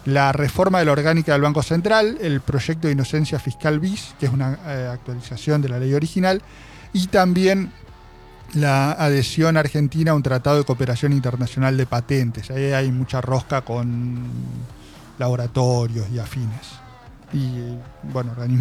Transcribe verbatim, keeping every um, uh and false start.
la reforma de la orgánica del Banco Central, el proyecto de inocencia fiscal bis, que es una eh, actualización de la ley original, y también la adhesión argentina a un tratado de cooperación internacional de patentes. Ahí hay mucha rosca con laboratorios y afines. Y, bueno, organismos